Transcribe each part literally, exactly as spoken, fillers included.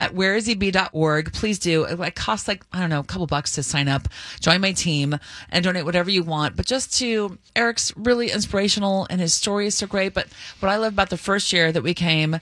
at where is e b dot org. Please do. It costs like, I don't know, a couple bucks to sign up, join my team, and donate whatever you want. But just to, Eric's really inspirational and his story is so great. But what I love about the first year that we came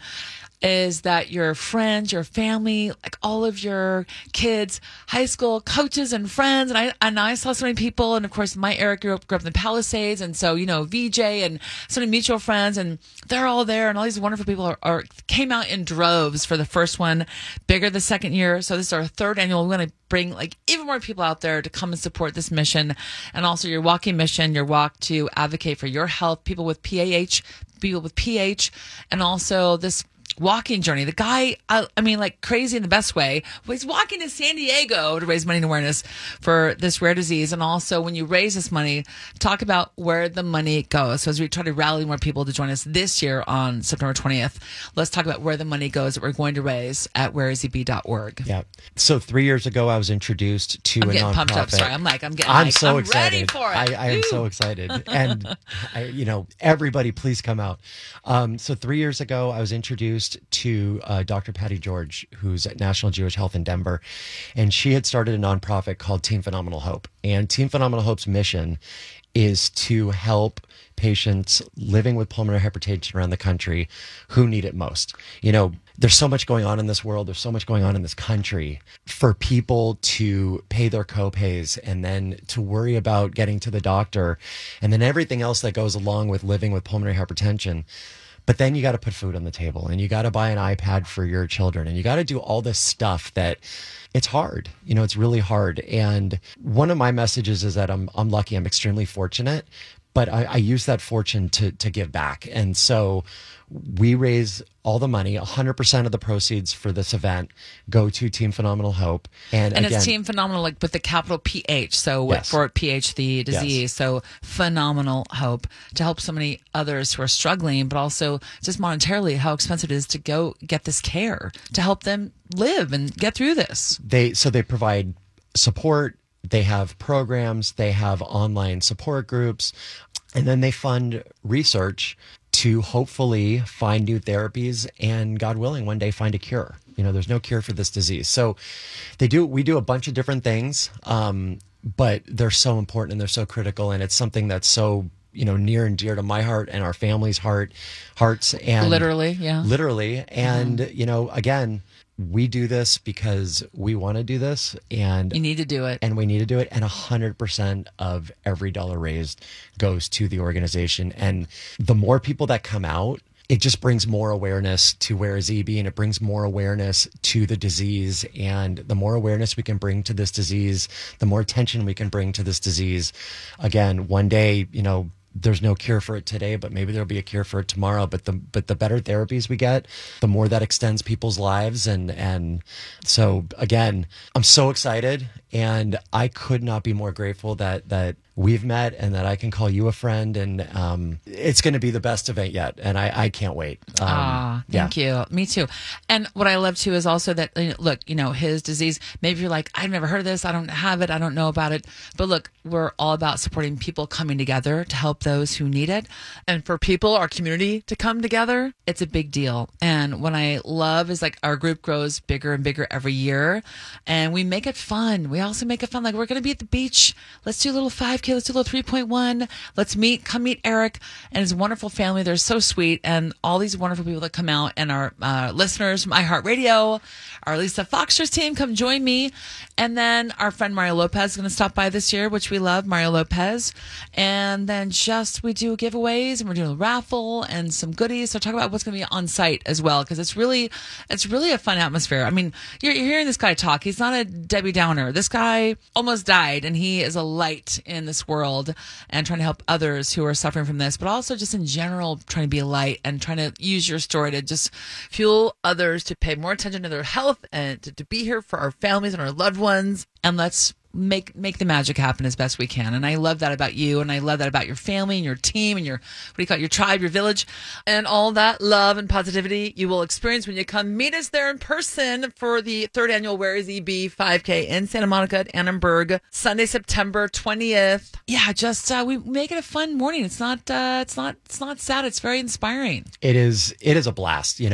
is that your friends, your family, like all of your kids, high school coaches and friends. And I, and I saw so many people. And of course, my Eric grew up, grew up in the Palisades. And so, you know, V J and so many mutual friends, and they're all there. And all these wonderful people are, are came out in droves for the first one, bigger the second year. So this is our third annual. We want to bring like even more people out there to come and support this mission. And also your walking mission, your walk to advocate for your health, people with P A H, people with P H, and also this walking journey. The guy, I, I mean, like crazy in the best way. He's walking to San Diego to raise money and awareness for this rare disease. And also, when you raise this money, talk about where the money goes. So as we try to rally more people to join us this year on September twentieth, let's talk about where the money goes that we're going to raise at where is e b dot org. Yeah. So three years ago, I was introduced to I'm a getting nonprofit. pumped up. Sorry, I'm like, I'm getting. I'm like, so I'm excited. ready for it. I, I am so excited, and I, you know, everybody, please come out. Um, so three years ago, I was introduced to uh, Doctor Patty George, who's at National Jewish Health in Denver, and she had started a nonprofit called Team Phenomenal Hope. And Team Phenomenal Hope's mission is to help patients living with pulmonary hypertension around the country who need it most. You know, there's so much going on in this world. There's so much going on in this country for people to pay their copays and then to worry about getting to the doctor and then everything else that goes along with living with pulmonary hypertension. But then you got to put food on the table and you got to buy an iPad for your children and you got to do all this stuff that it's hard. You know, it's really hard. And one of my messages is that I'm I'm lucky. I'm extremely fortunate, but I, I use that fortune to to give back. And so we raise all the money. one hundred percent of the proceeds for this event go to Team Phenomenal Hope. And, and again, it's Team Phenomenal, like with the capital P H. So Yes. for P H, the disease. Yes. So Phenomenal Hope to help so many others who are struggling, but also just monetarily how expensive it is to go get this care to help them live and get through this. They so they provide support. They have programs. They have online support groups. And then they fund research to hopefully find new therapies and, God willing, one day find a cure. You know, there's no cure for this disease. So they do, we do a bunch of different things, um, but they're so important and they're so critical. And it's something that's so, you know, near and dear to my heart and our family's heart, hearts. And Literally, yeah. Literally. And, mm-hmm. you know, again, we do this because we want to do this, and you need to do it, and we need to do it. And a hundred percent of every dollar raised goes to the organization. And the more people that come out, it just brings more awareness to Where is E B, and it brings more awareness to the disease. And the more awareness we can bring to this disease, the more attention we can bring to this disease. Again, one day, you know, there's no cure for it today, but maybe there'll be a cure for it tomorrow. But the but the better therapies we get, the more that extends people's lives. And and so again, I'm so excited, and I could not be more grateful that that we've met and that I can call you a friend. And um, it's going to be the best event yet, and I, I can't wait. Um, Ah, thank yeah. you. Me too. And what I love too is also that, you know, look, you know, his disease, maybe you're like, I've never heard of this. I don't have it. I don't know about it. But look, we're all about supporting people coming together to help those who need it. And for people, our community to come together, it's a big deal. And what I love is like our group grows bigger and bigger every year, and we make it fun. We also make it fun. Like, we're going to be at the beach. Let's do a little five K. Let's do a little three point one. Let's meet, come meet Eric and his wonderful family. They're so sweet. And all these wonderful people that come out, and our uh, listeners from iHeartRadio, our Lisa Foxter's team, come join me. And then our friend Mario Lopez is going to stop by this year, which we love, Mario Lopez. And then just, we do giveaways, and we're doing a raffle and some goodies. So talk about what's going to be on site as well, because it's really, it's really a fun atmosphere. I mean, you're, you're hearing this guy talk. He's not a Debbie Downer. This guy almost died, and he is a light in this world and trying to help others who are suffering from this, but also just in general, trying to be a light and trying to use your story to just fuel others to pay more attention to their health and to, to be here for our families and our loved ones. And let's make make the magic happen as best we can. And I love that about you, and I love that about your family and your team and your, what do you call it, your tribe, your village, and all that love and positivity you will experience when you come meet us there in person for the third annual Where is E B five K in Santa Monica at Annenberg, Sunday, September twentieth. Yeah, just uh, we make it a fun morning. It's not uh, it's not it's not sad. It's very inspiring. It is it is a blast. You know,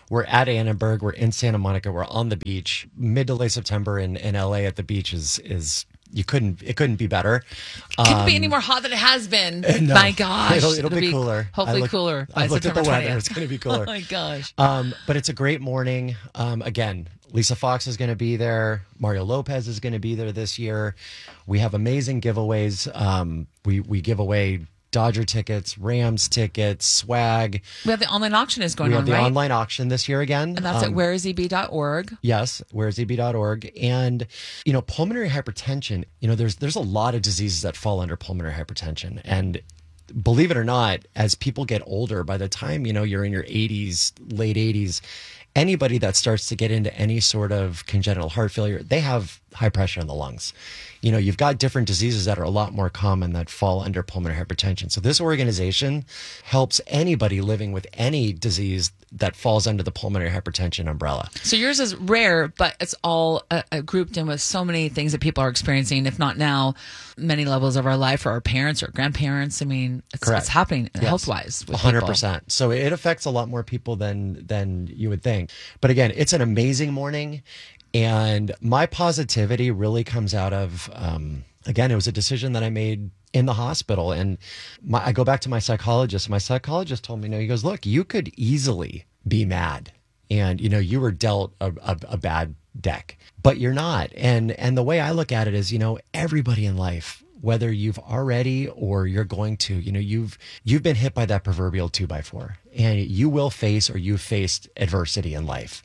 We're at Annenberg. We're in Santa Monica. We're on the beach. Mid to late September in, in L A at the beach is is you couldn't it couldn't be better. Couldn't Um, be any more hot than it has been. no, My gosh, it'll, it'll be, cooler. Hopefully I looked- cooler. By I looked at the September weather. twentieth. It's going to be cooler. Oh my gosh. Um, but it's a great morning. Um, again, Lisa Fox is going to be there. Mario Lopez is going to be there this year. We have amazing giveaways. Um, we we give away Dodger tickets, Rams tickets, swag. We have the online auction is going We have on, the right? online auction this year again. And that's Um, at where is e b dot org. Yes, where's e b dot org. And, you know, pulmonary hypertension, you know, there's there's a lot of diseases that fall under pulmonary hypertension. And believe it or not, as people get older, by the time, you know, you're in your eighties, late eighties, anybody that starts to get into any sort of congenital heart failure, they have high pressure in the lungs. You know, you've got different diseases that are a lot more common that fall under pulmonary hypertension. So this organization helps anybody living with any disease that falls under the pulmonary hypertension umbrella. So yours is rare, but it's all uh, uh, grouped in with so many things that people are experiencing, if not now, many levels of our life, or our parents or grandparents. I mean, it's, Correct. it's happening Yes. health-wise with one hundred people. percent. So it affects a lot more people than than you would think. But again, it's an amazing morning. And my positivity really comes out of, um, again, it was a decision that I made in the hospital. And my, I go back to my psychologist. My psychologist told me, no, he goes, look, you could easily be mad. And, you know, you were dealt a, a, a bad deck, but you're not. And, and the way I look at it is, you know, everybody in life, whether you've already or you're going to, you know, you've you've been hit by that proverbial two by four, and you will face or you've faced adversity in life.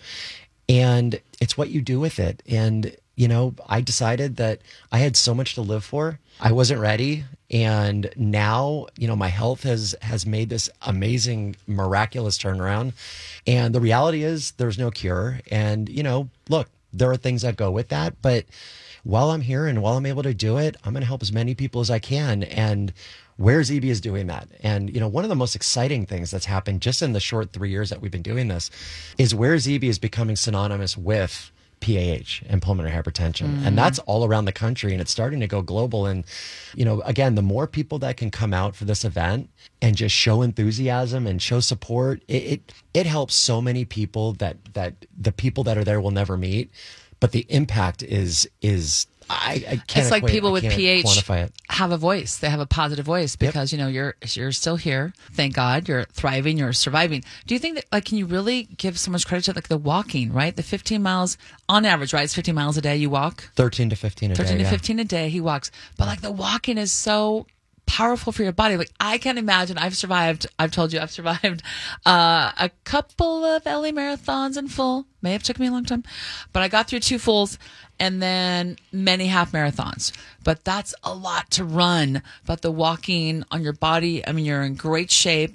And it's what you do with it. And, you know, I decided that I had so much to live for. I wasn't ready. And now, you know, my health has has made this amazing, miraculous turnaround. And the reality is there's no cure. And, you know, look, there are things that go with that. But while I'm here and while I'm able to do it, I'm going to help as many people as I can. And Where's E B is doing that. And, you know, one of the most exciting things that's happened just in the short three years that we've been doing this is Where's E B is becoming synonymous with P A H and pulmonary hypertension. Mm. And that's all around the country, and it's starting to go global. And, you know, again, the more people that can come out for this event and just show enthusiasm and show support, it it, it helps so many people that that the people that are there will never meet. But the impact is is I, I can't. It's like equate, people I with can't P H quantify it. have a voice. They have a positive voice because, yep. you know, you're you're still here. Thank God you're thriving. You're surviving. Do you think that, like, can you really give so much credit to, like, the walking, right? The fifteen miles on average, right? It's fifteen miles a day you walk. thirteen to fifteen a thirteen day. to yeah. fifteen a day he walks. But, like, the walking is so powerful for your body. Like, I can't imagine. I've survived. I've told you I've survived uh, a couple of L A marathons in full. May have took me a long time, but I got through two fulls and then many half marathons. But that's a lot to run. But the walking on your body, I mean, you're in great shape,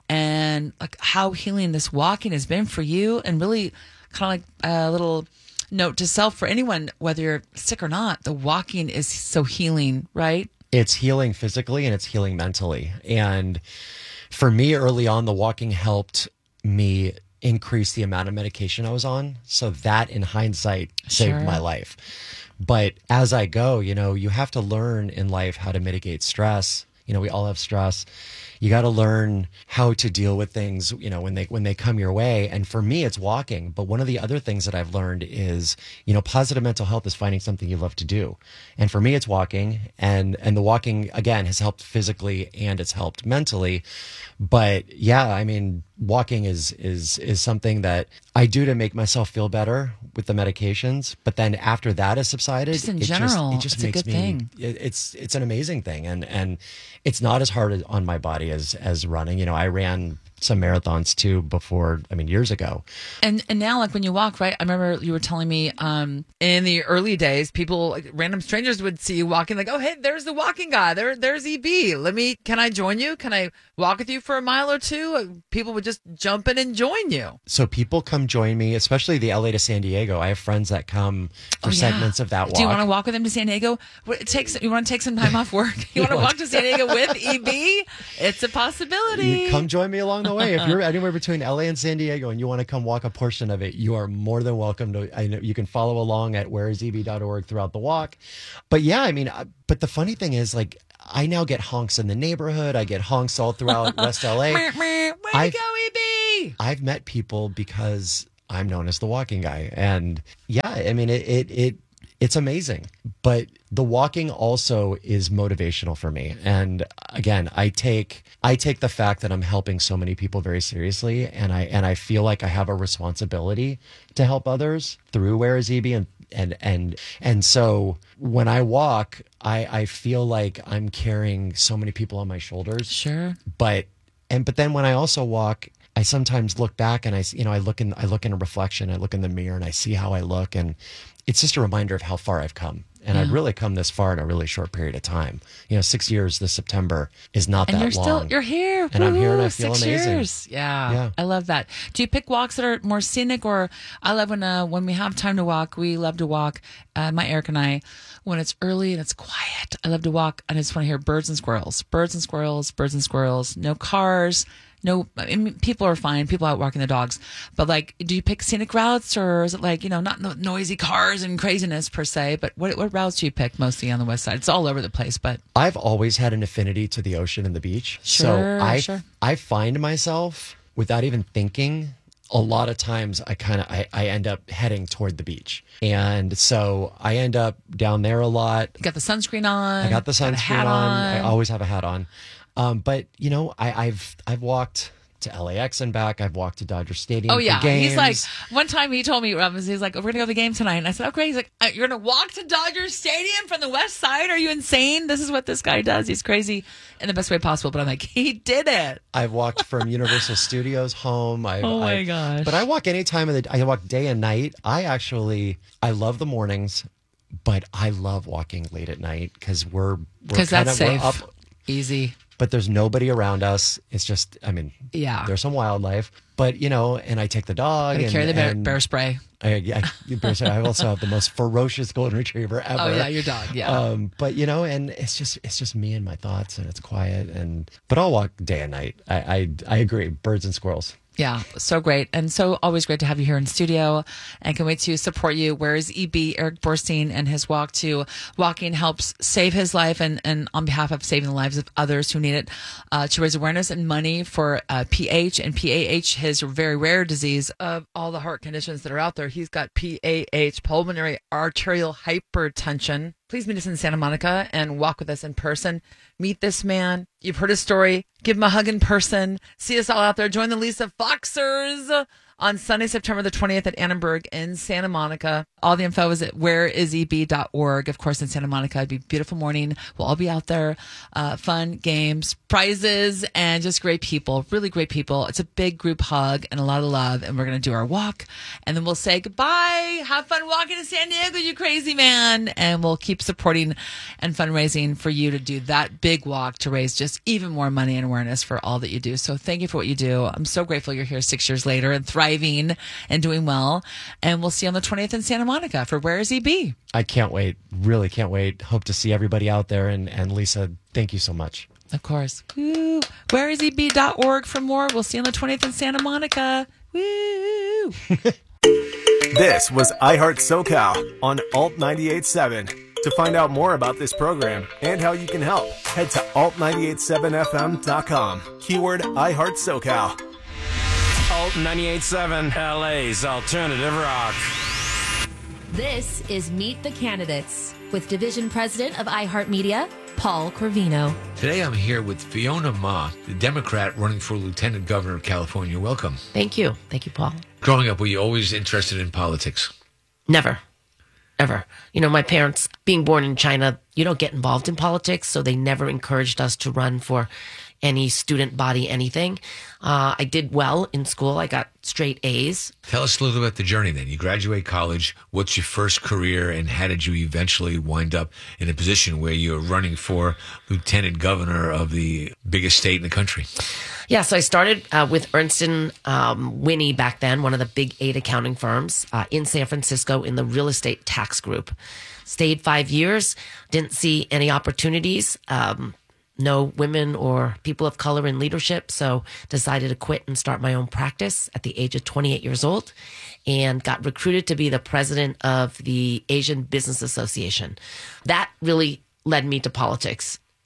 and like how healing this walking has been for you, and really kind of like a little note to self for anyone, whether you're sick or not. The walking is so healing, right? It's healing physically and it's healing mentally. And for me, early on, the walking helped me increase the amount of medication I was on. So that, in hindsight, saved Sure. my life. But as I go, you know, you have to learn in life how to mitigate stress. You know, we all have stress. You got to learn how to deal with things, you know, when they when they come your way. And for me, it's walking. But one of the other things that I've learned is, you know, positive mental health is finding something you love to do. And for me, it's walking. And and the walking, again, has helped physically and it's helped mentally. But yeah, I mean, walking is is is something that I do to make myself feel better with the medications. But then after that has subsided, Just in it general, just, it just it's a makes good me. thing. It, it's it's an amazing thing, and and it's not as hard on my body as as running. You know, I ran some marathons too before. I mean, years ago. And and now, like, when you walk, right? I remember you were telling me um, in the early days, people, like, random strangers would see you walking, like, oh, hey, there's the walking guy. There, there's E B. Let me, can I join you? Can I walk with you for a mile or two? People would just jump in and join you. So people come join me, especially the L A to San Diego. I have friends that come for Oh, yeah. segments of that walk. Do you want to walk with them to San Diego? What, it takes, you want to take some time off work? You want to walk to San Diego with E B? It's a possibility. You come join me along the way. If you're anywhere between L A and San Diego and you want to come walk a portion of it, you are more than welcome to. I know you can follow along at where is e b dot org throughout the walk. But yeah, I mean, I- but the funny thing is, like, I now get honks in the neighborhood. I get honks all throughout West L A. Way to I- go, E B! see. I've met people because I'm known as the walking guy. And yeah, I mean, it, it, it it's amazing. But the walking also is motivational for me. And again, I take I take the fact that I'm helping so many people very seriously, and I and I feel like I have a responsibility to help others through Where Is E B, and and and and so when I walk, I I feel like I'm carrying so many people on my shoulders. Sure. But and but then when I also walk, I sometimes look back and I, you know, I look in, I look in a reflection, I look in the mirror and I see how I look, and it's just a reminder of how far I've come. And Yeah. I've really come this far in a really short period of time. You know, six years this September is not And that you're long. still, you're here. And I'm here and I Woo, feel six amazing. Years. Yeah. Yeah. I love that. Do you pick walks that are more scenic, or I love when, uh, when we have time to walk, we love to walk, uh, my Eric and I, when it's early and it's quiet, I love to walk and I just want to hear birds and squirrels, birds and squirrels, birds and squirrels, no cars. No, I mean, people are fine. People out walking the dogs. But like, do you pick scenic routes, or is it like, you know, not no noisy cars and craziness per se, but what, what routes do you pick mostly on the west side? It's all over the place, but. I've always had an affinity to the ocean and the beach. Sure, so I, sure. I find myself, without even thinking, a lot of times I kind of, I, I end up heading toward the beach. And so I end up down there a lot. You got the sunscreen on. I got the got a sunscreen hat on. on. I always have a hat on. Um, but you know, I, I've I've walked to L A X and back. I've walked to Dodger Stadium. Oh for yeah, games. he's like, one time he told me, Robbins, he's like, oh, we're gonna go to the game tonight, and I said, okay. He's like, uh, you're gonna walk to Dodger Stadium from the west side? Are you insane? This is what this guy does. He's crazy in the best way possible. But I'm like, he did it. I've walked from Universal Studios home. I've, Oh my I've- gosh. But I walk any time of the. I walk day and night. I actually I love the mornings, but I love walking late at night because we're Because we're that's kinda- we're safe, up, easy. but there's nobody around us. It's just, I mean, Yeah. there's some wildlife, but you know, and I take the dog Gotta and carry the bear, and bear spray. I, I, I also have the most ferocious golden retriever ever. Oh yeah, your dog. Yeah. Um, but you know, and it's just it's just me and my thoughts, and it's quiet. And but I'll walk day and night. I I, I agree. Birds and squirrels. Yeah, so great. And so always great to have you here in studio, and can wait to support you. Where is E B, Eric Borstein, and his walk to walking helps save his life, and, and on behalf of saving the lives of others who need it, uh, to raise awareness and money for uh, P H and P A H, his very rare disease of all the heart conditions that are out there. He's got P A H, pulmonary arterial hypertension. Please meet us in Santa Monica and walk with us in person. Meet this man. You've heard his story. Give him a hug in person. See us all out there. Join the Lisa Foxers on Sunday, September the twentieth at Annenberg in Santa Monica. All the info is at where is e b dot org. Of course, in Santa Monica, it'd be a beautiful morning. We'll all be out there. Uh, fun, games, prizes, and just great people. Really great people. It's a big group hug and a lot of love. And we're going to do our walk. And then we'll say goodbye. Have fun walking to San Diego, you crazy man. And we'll keep supporting and fundraising for you to do that big walk to raise just even more money and awareness for all that you do. So thank you for what you do. I'm so grateful you're here six years later and thriving and doing well. And we'll see you on the twentieth in Santa Monica for Where is E B? I can't wait. Really can't wait. Hope to see everybody out there. And and Lisa, thank you so much. Of course. Woo. where is e b dot org for more. We'll see you on the twentieth in Santa Monica. Woo. This was iHeart SoCal on Alt ninety-eight point seven. To find out more about this program and how you can help, head to alt nine eight seven f m dot com. Keyword iHeart SoCal. Alt ninety-eight point seven, L A's alternative rock. This is Meet the Candidates with Division President of iHeartMedia, Paul Corvino. Today I'm here with Fiona Ma, the Democrat running for Lieutenant Governor of California. Welcome. Thank you. Thank you, Paul. Growing up, were you always interested in politics? Never. Ever. You know, my parents, being born in China, you don't get involved in politics, so they never encouraged us to run for any student body, anything. Uh, I did well in school. I got straight A's. Tell us a little about the journey then. You graduate college. What's your first career, and how did you eventually wind up in a position where you're running for Lieutenant Governor of the biggest state in the country? Yeah, so I started uh, with Ernst and um, Winnie back then, one of the big eight accounting firms uh, in San Francisco in the real estate tax group. Stayed five years, didn't see any opportunities, um, no women or people of color in leadership, so decided to quit and start my own practice at the age of twenty-eight years old, and got recruited to be the president of the Asian Business Association. That really led me to politics.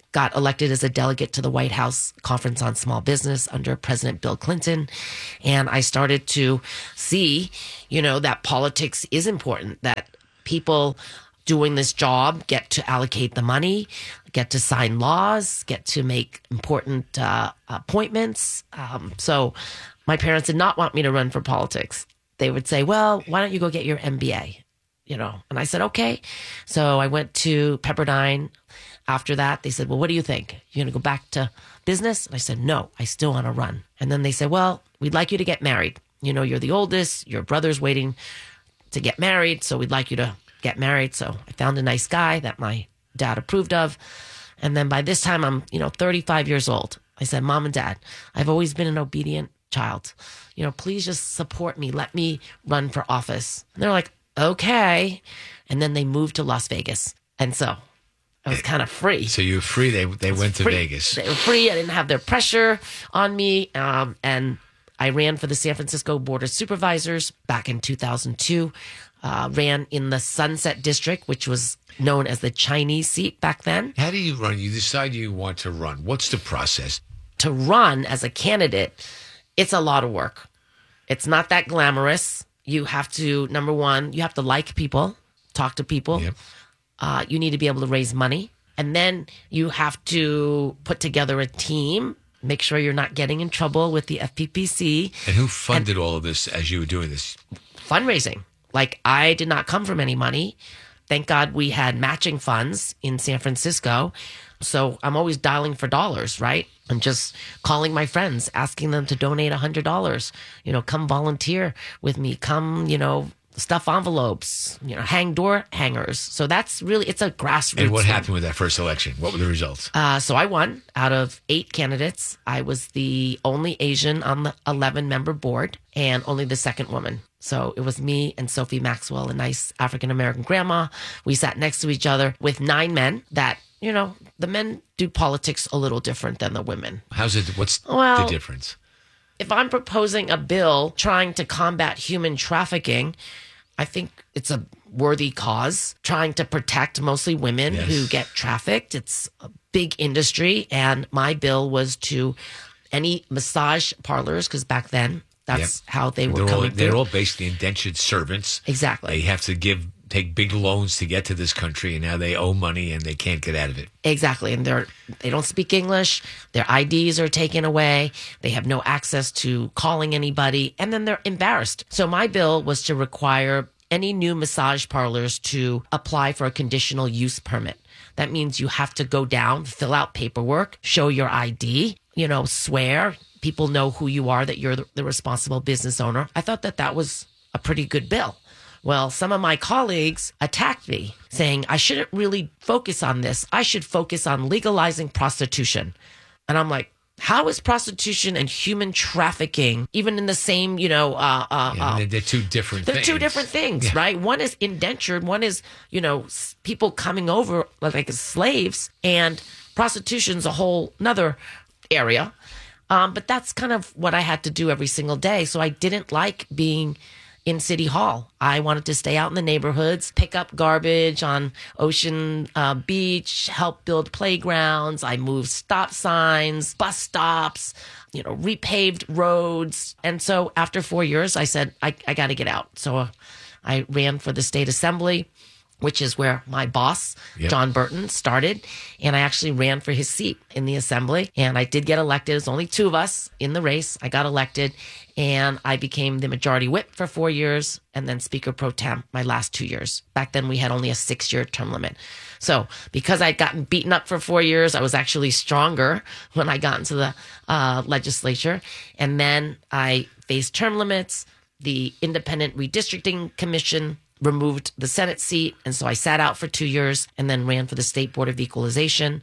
got elected as a delegate to the White House Conference on Small Business under President Bill Clinton. And I started to see, you know, that politics is important, that people doing this job get to allocate the money, get to sign laws, get to make important uh, appointments. Um, so my parents did not want me to run for politics. They would say, well, why don't you go get your M B A? You know, and I said, okay. So I went to Pepperdine. After that, they said, well, what do you think? You're going to go back to business? And I said, no, I still want to run. And then they said, well, we'd like you to get married. You know, you're the oldest, your brother's waiting to get married, so we'd like you to get married. So I found a nice guy that my dad approved of. And then by this time, I'm, you know, thirty-five years old. I said, Mom and Dad, I've always been an obedient child. You know, please just support me. Let me run for office. And they're like, okay. And then they moved to Las Vegas. And so I was kind of free. So you were free. They they went to free. Vegas. They were free. I didn't have their pressure on me. Um, and I ran for the San Francisco Board of Supervisors back in two thousand two. Uh, ran in the Sunset District, which was known as the Chinese seat back then. How do you run? You decide you want to run. What's the process? To run as a candidate, it's a lot of work. It's not that glamorous. You have to, number one, you have to like people, talk to people. Yep. Uh, you need to be able to raise money. And then you have to put together a team, make sure you're not getting in trouble with the F P P C. And who funded and all of this as you were doing this? Fundraising. Like, I did not come from any money. Thank God we had matching funds in San Francisco. So I'm always dialing for dollars, right? I'm just calling my friends, asking them to donate one hundred dollars. You know, come volunteer with me. Come, you know, stuff envelopes, you know, hang door hangers. So that's really, it's a grassroots. And what thing. happened with that first election? What were the results? Uh, so I won out of eight candidates. I was the only Asian on the eleven member board and only the second woman. So it was me and Sophie Maxwell, a nice African-American grandma. We sat next to each other with nine men that, you know, the men do politics a little different than the women. How's it? What's Well, the difference? If I'm proposing a bill trying to combat human trafficking, I think it's a worthy cause, trying to protect mostly women Yes. who get trafficked. It's a big industry. And my bill was to any massage parlors, because back then, that's Yep. how they were They're all, coming they're through. all basically indentured servants. Exactly. They have to give take big loans to get to this country, and now they owe money and they can't get out of it. Exactly. And they're, they don't speak English. Their I Ds are taken away. They have no access to calling anybody. And then they're embarrassed. So my bill was to require any new massage parlors to apply for a conditional use permit. That means you have to go down, fill out paperwork, show your I D, you know, swear. People know who you are, that you're the, the responsible business owner. I thought that that was a pretty good bill. Well, some of my colleagues attacked me, saying I shouldn't really focus on this. I should focus on legalizing prostitution. And I'm like, how is prostitution and human trafficking even in the same, you know, uh, uh, Yeah, uh, they're, they're two different they're things. two different things, Yeah. right? One is indentured. One is, you know, s- people coming over like as slaves, and prostitution's a whole nother area. Um, but that's kind of what I had to do every single day. So I didn't like being in City Hall. I wanted to stay out in the neighborhoods, pick up garbage on Ocean uh, Beach, help build playgrounds. I moved stop signs, bus stops, you know, repaved roads. And so after four years, I said, I, I got to get out. So uh, I ran for the state assembly, which is where my boss, Yep. John Burton, started. And I actually ran for his seat in the assembly. And I did get elected. There's only two of us in the race. I got elected, and I became the majority whip for four years and then Speaker pro tem my last two years. Back then, we had only a six-year term limit. So because I'd gotten beaten up for four years, I was actually stronger when I got into the uh, legislature. And then I faced term limits. The Independent Redistricting Commission removed the Senate seat. And so I sat out for two years and then ran for the State Board of Equalization.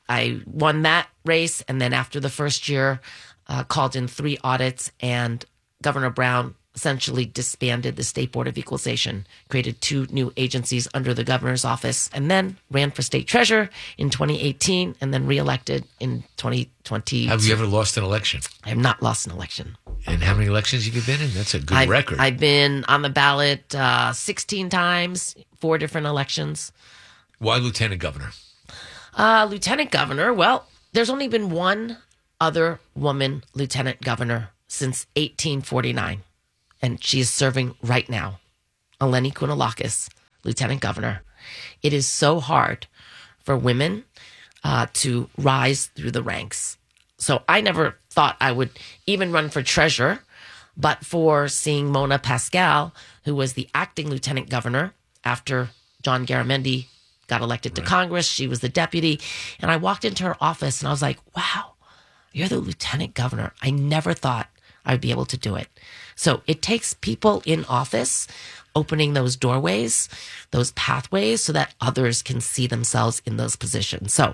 I won that race. And then after the first year, uh, called in three audits, and Governor Brown essentially disbanded the State Board of Equalization, created two new agencies under the governor's office, and then ran for state treasurer in twenty eighteen and then reelected in twenty twenty. Have you ever lost an election? I have not lost an election. And how many elections have you been in? That's a good I've, record. I've been on the ballot uh, sixteen times, four different elections. Why lieutenant governor? Uh, lieutenant governor, well, there's only been one other woman lieutenant governor since eighteen forty-nine, and she is serving right now. Eleni Kounalakis, lieutenant governor. It is so hard for women uh, to rise through the ranks. So I never thought I would even run for treasurer, but for seeing Mona Pascal, who was the acting lieutenant governor after John Garamendi got elected to Congress. She was the deputy. And I walked into her office and I was like, wow, you're the lieutenant governor. I never thought I would be able to do it. So it takes people in office opening those doorways, those pathways, so that others can see themselves in those positions. So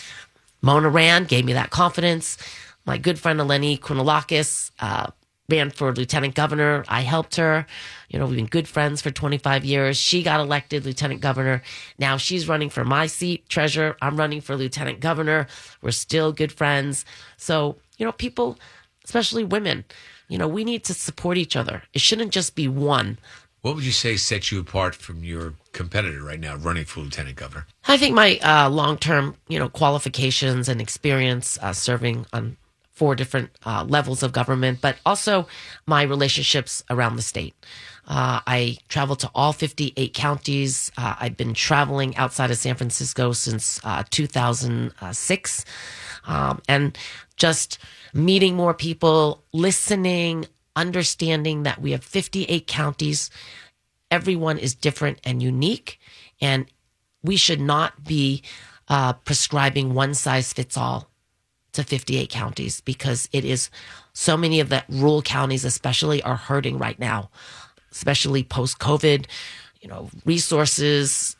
Mona ran, gave me that confidence. My good friend Eleni Kounalakis uh, ran for lieutenant governor. I helped her. You know, we've been good friends for twenty-five years. She got elected lieutenant governor. Now she's running for my seat, treasurer. I'm running for lieutenant governor. We're still good friends. So, you know, people, especially women, you know, we need to support each other. It shouldn't just be one. What would you say sets you apart from your competitor right now running for lieutenant governor? I think my uh, long-term, you know, qualifications and experience uh, serving on four different uh, levels of government, but also my relationships around the state. Uh, I travel to all fifty-eight counties. Uh, I've been traveling outside of San Francisco since uh, two thousand six, um, and just meeting more people, listening, understanding that we have fifty-eight counties. Everyone is different and unique, and we should not be uh, prescribing one size fits all to fifty-eight counties, because it is so many of the rural counties especially are hurting right now, especially post-COVID, you know, resources,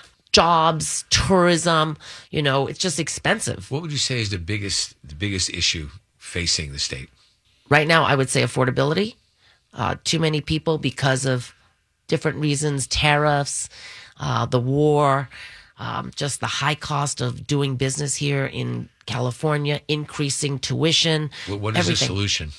jobs, tourism, you know, it's just expensive. What would you say is the biggest the biggest issue facing the state? Right now, I would say affordability. Uh, too many people, because of different reasons, tariffs, uh, the war, um, just the high cost of doing business here in California, increasing tuition. What, what is everything. the solution?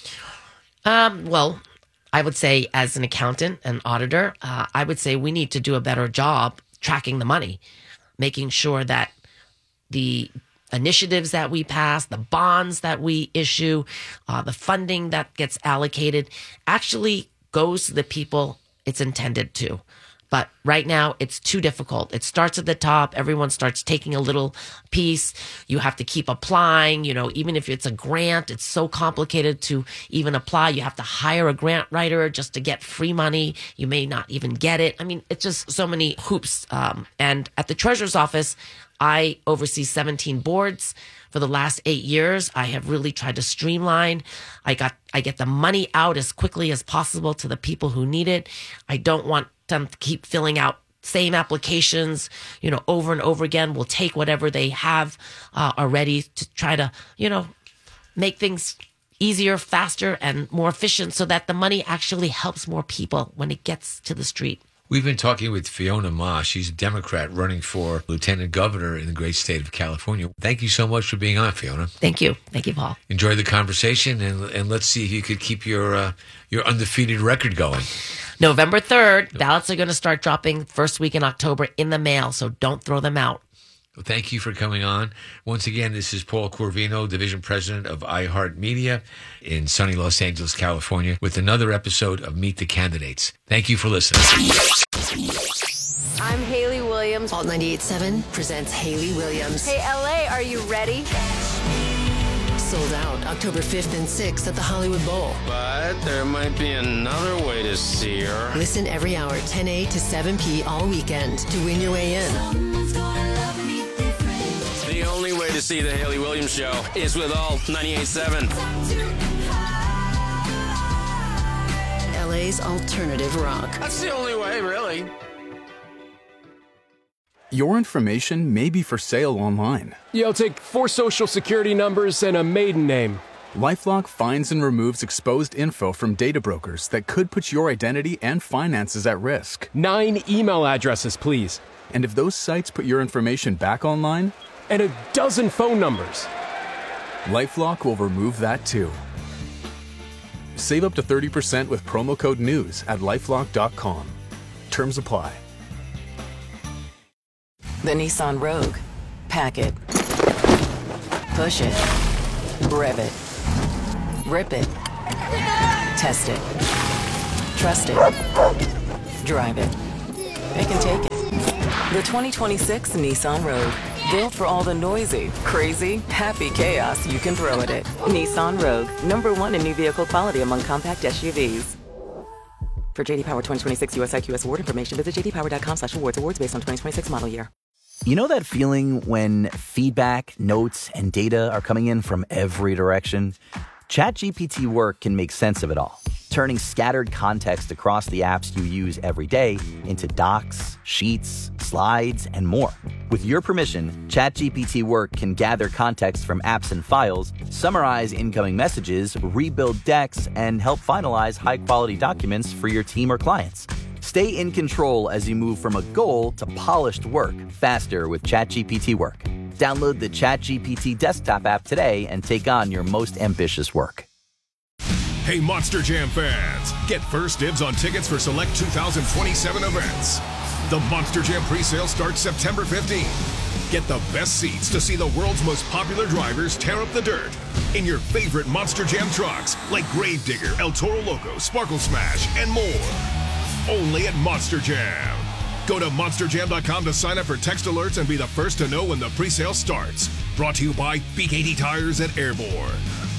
Um, well, I would say as an accountant and auditor, uh, I would say we need to do a better job tracking the money, making sure that the initiatives that we pass, the bonds that we issue, uh, the funding that gets allocated actually goes to the people it's intended to. But right now, it's too difficult. It starts at the top. Everyone starts taking a little piece. You have to keep applying. You know, even if it's a grant, it's so complicated to even apply. You have to hire a grant writer just to get free money. You may not even get it. I mean, it's just so many hoops. Um, and at the Treasurer's Office, I oversee seventeen boards. For the last eight years, I have really tried to streamline. I got, I get the money out as quickly as possible to the people who need it. I don't want them to keep filling out same applications, you know, over and over again. We'll take whatever they have uh, already to try to, you know, make things easier, faster, and more efficient so that the money actually helps more people when it gets to the street. We've been talking with Fiona Ma. She's a Democrat running for lieutenant governor in the great state of California. Thank you so much for being on, Fiona. Thank you. Thank you, Paul. Enjoy the conversation, and and let's see if you could keep your uh, your undefeated record going. November third, ballots are going to start dropping first week in October in the mail, so don't throw them out. Well, thank you for coming on. Once again, this is Paul Corvino, Division President of iHeartMedia in sunny Los Angeles, California, with another episode of Meet the Candidates. Thank you for listening. I'm Haley Williams. Alt ninety-eight point seven presents Haley Williams. Hey, L A, are you ready? Sold out October fifth and sixth at the Hollywood Bowl. But there might be another way to see her. Listen every hour, ten a to seven p all weekend to win your way in. The only way to see the Haley Williams Show is with Alt ninety-eight point seven. L A's alternative rock. That's the only way, really. Your information may be for sale online. Yeah, I'll take four social security numbers and a maiden name. LifeLock finds and removes exposed info from data brokers that could put your identity and finances at risk. Nine email addresses, please. And if those sites put your information back online? And a dozen phone numbers. LifeLock will remove that too. Save up to thirty percent with promo code NEWS at lifelock dot com. Terms apply. The Nissan Rogue. Pack it. Push it. Rev it. Rip it. Test it. Trust it. Drive it. It can take it. The twenty twenty-six Nissan Rogue. Built for all the noisy, crazy, happy chaos you can throw at it. Nissan Rogue. Number one in new vehicle quality among compact S U Vs. For J D Power twenty twenty-six U S I Q S award information, visit j d power dot com slash awards. Awards based on twenty twenty-six model year. You know that feeling when feedback, notes, and data are coming in from every direction? ChatGPT Work can make sense of it all, turning scattered context across the apps you use every day into docs, sheets, slides, and more. With your permission, ChatGPT Work can gather context from apps and files, summarize incoming messages, rebuild decks, and help finalize high-quality documents for your team or clients. Stay in control as you move from a goal to polished work faster with ChatGPT Work. Download the ChatGPT desktop app today and take on your most ambitious work. Hey, Monster Jam fans, get first dibs on tickets for select two thousand twenty-seven events. The Monster Jam presale starts September fifteenth. Get the best seats to see the world's most popular drivers tear up the dirt in your favorite Monster Jam trucks like Gravedigger, El Toro Loco, Sparkle Smash, and more. Only at Monster Jam. Go to monster jam dot com to sign up for text alerts and be the first to know when the presale starts. Brought to you by B K T Tires at Airborne.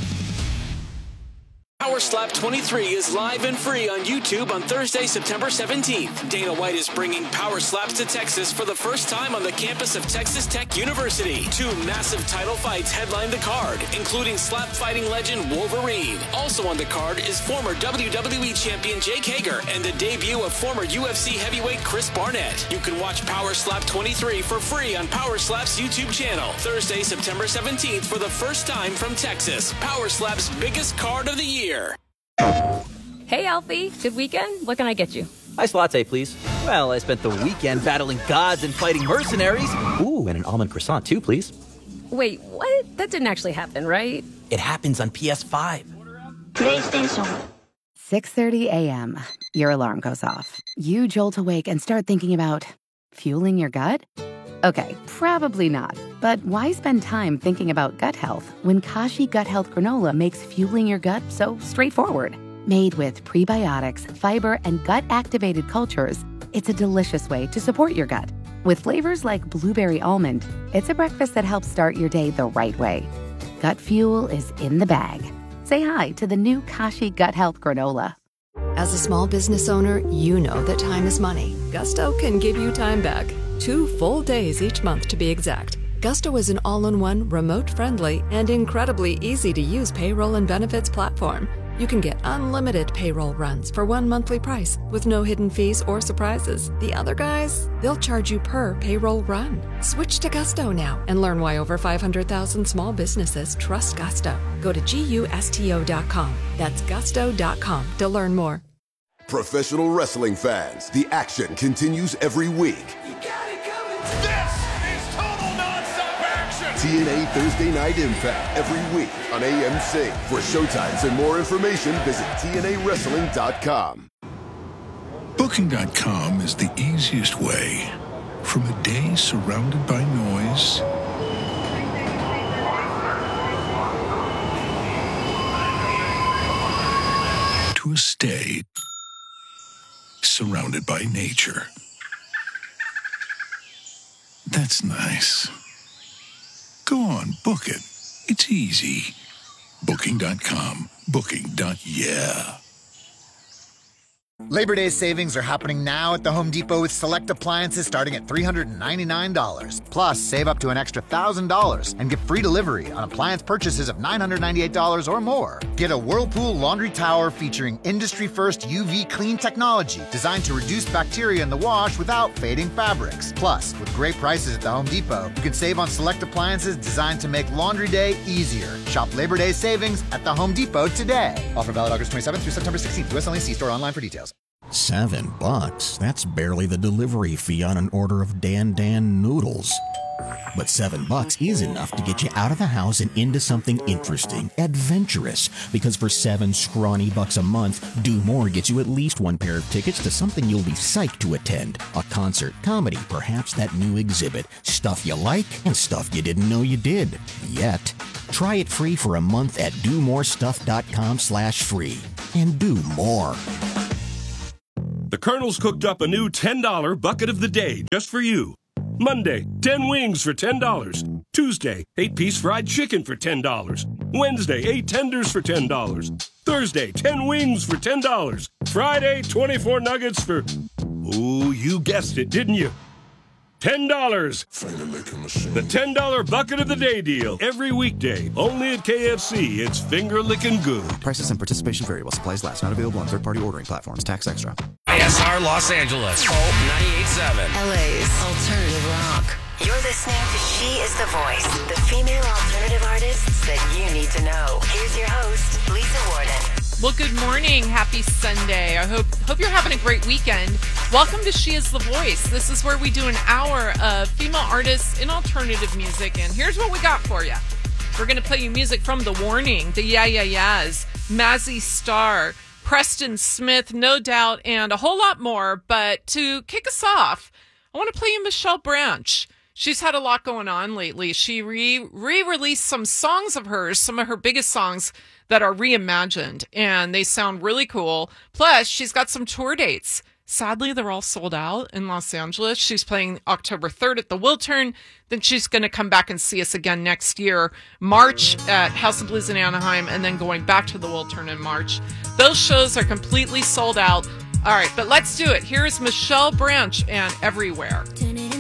Power Slap twenty-three is live and free on YouTube on Thursday, September seventeenth. Dana White is bringing Power Slaps to Texas for the first time on the campus of Texas Tech University. Two massive title fights headline the card, including slap fighting legend Wolverine. Also on the card is former W W E champion Jake Hager and the debut of former U F C heavyweight Chris Barnett. You can watch Power Slap twenty-three for free on Power Slap's YouTube channel. Thursday, September seventeenth for the first time from Texas. Power Slap's biggest card of the year. Hey, Alfie. Good weekend? What can I get you? Iced latte, please. Well, I spent the weekend battling gods and fighting mercenaries. Ooh, and an almond croissant, too, please. Wait, what? That didn't actually happen, right? It happens on P S five. PlayStation. six thirty a.m. Your alarm goes off. You jolt awake and start thinking about fueling your gut? Okay, probably not. But why spend time thinking about gut health when Kashi Gut Health Granola makes fueling your gut so straightforward? Made with prebiotics, fiber, and gut-activated cultures, it's a delicious way to support your gut. With flavors like blueberry almond, it's a breakfast that helps start your day the right way. Gut fuel is in the bag. Say hi to the new Kashi Gut Health Granola. As a small business owner, you know that time is money. Gusto can give you time back. Two full days each month to be exact. Gusto is an all-in-one, remote-friendly, and incredibly easy-to-use payroll and benefits platform. You can get unlimited payroll runs for one monthly price with no hidden fees or surprises. The other guys, they'll charge you per payroll run. Switch to Gusto now and learn why over five hundred thousand small businesses trust Gusto. Go to gusto dot com. That's gusto dot com to learn more. Professional wrestling fans, the action continues every week. T N A Thursday Night Impact every week on A M C. For showtimes and more information, visit T N A wrestling dot com. Booking dot com is the easiest way from a day surrounded by noise to a stay surrounded by nature. That's nice. Go on, book it. It's easy. Booking dot com. Booking. Yeah. Labor Day savings are happening now at the Home Depot with select appliances starting at three hundred ninety-nine dollars. Plus, save up to an extra one thousand dollars and get free delivery on appliance purchases of nine hundred ninety-eight dollars or more. Get a Whirlpool laundry tower featuring industry-first U V clean technology designed to reduce bacteria in the wash without fading fabrics. Plus, with great prices at the Home Depot, you can save on select appliances designed to make laundry day easier. Shop Labor Day savings at the Home Depot today. Offer valid August twenty-seventh through September sixteenth. U S only. See store online for details. Seven bucks? That's barely the delivery fee on an order of Dan Dan noodles. But seven bucks is enough to get you out of the house and into something interesting, adventurous. Because for seven scrawny bucks a month, Do More gets you at least one pair of tickets to something you'll be psyched to attend. A concert, comedy, perhaps that new exhibit. Stuff you like and stuff you didn't know you did. Yet. Try it free for a month at do more stuff dot com slash free. And do more. The Colonel's cooked up a new ten dollar bucket of the day just for you. Monday, ten wings for ten dollars. Tuesday, eight piece fried chicken for ten dollars. Wednesday, eight tenders for ten dollars. Thursday, ten wings for ten dollars. Friday, twenty-four nuggets for... Ooh, you guessed it, didn't you? ten dollars. The ten dollar bucket of the day deal. Every weekday. Only at K F C. It's finger licking good. Prices and participation vary while supplies last. Not available on third-party ordering platforms. Tax extra. I S R Los Angeles. Alt ninety-eight point seven. L A's alternative rock. You're listening to She is the Voice, the female alternative artists that you need to know. Here's your host, Lisa Warden. Well, good morning. Happy Sunday. I hope hope you're having a great weekend. Welcome to She is the Voice. This is where we do an hour of female artists in alternative music. And here's what we got for you. We're going to play you music from The Warning, the Yeah Yeah Yeahs, Mazzy Star, Preston Smith, No Doubt, and a whole lot more. But to kick us off, I want to play you Michelle Branch. She's had a lot going on lately. She re- re-released some songs of hers, some of her biggest songs that are reimagined, and they sound really cool. Plus, she's got some tour dates. Sadly, they're all sold out in Los Angeles. She's playing October third at the Wiltern. Then she's going to come back and see us again next year, March at House of Blues in Anaheim, and then going back to the Wiltern in March. Those shows are completely sold out. All right, but let's do it. Here's Michelle Branch and Everywhere.